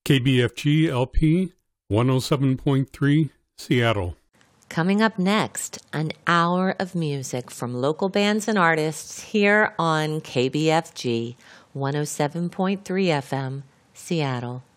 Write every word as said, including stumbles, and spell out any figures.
K B F G L P one oh seven point three, Seattle. Coming up next, an hour of music from local bands and artists here on K B F G one oh seven point three F M, Seattle.